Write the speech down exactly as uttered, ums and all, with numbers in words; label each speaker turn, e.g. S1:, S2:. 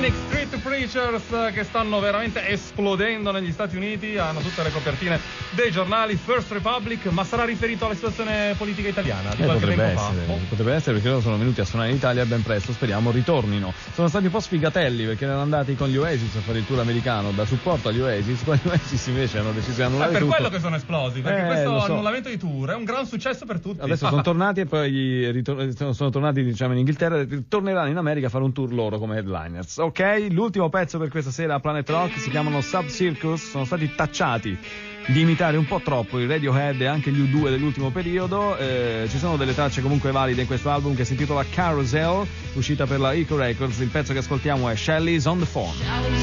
S1: Manic Street Preachers, che stanno veramente esplodendo negli Stati Uniti, hanno tutte le copertine dei giornali. First Republic, ma sarà riferito alla situazione politica italiana di
S2: eh,
S1: qualche
S2: potrebbe
S1: tempo
S2: essere,
S1: fa? Oh.
S2: potrebbe essere perché loro sono venuti a suonare in Italia e ben presto speriamo ritornino. Sono stati un po' sfigatelli perché erano andati con gli Oasis a fare il tour americano da supporto agli Oasis, poi gli Oasis invece hanno deciso di annullare
S1: È per
S2: tutto.
S1: quello che sono esplosi, perché
S2: Eh,
S1: questo
S2: lo so.
S1: annullamento di tour è un gran successo per tutti.
S2: Adesso sono tornati e poi ritor- sono, sono tornati diciamo in Inghilterra e torneranno in America a fare un tour loro come headliners. Ok, l'ultimo pezzo per questa sera a Planet Rock si chiamano Sub Circus, sono stati tacciati di imitare un po' troppo i Radiohead e anche gli U due dell'ultimo periodo. Eh, ci sono delle tracce comunque valide in questo album che si intitola Carousel, uscita per la Echo Records. Il pezzo che ascoltiamo è Shelley's on the Phone.